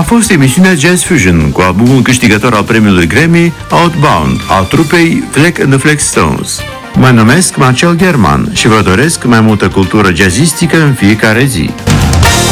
fost emisiunea Jazz Fusion cu albumul câștigător al premiului Grammy, Outbound, al trupei Fleck and the Flexstones. Mă numesc Marcel German și vă doresc mai multă cultură jazzistică în fiecare zi.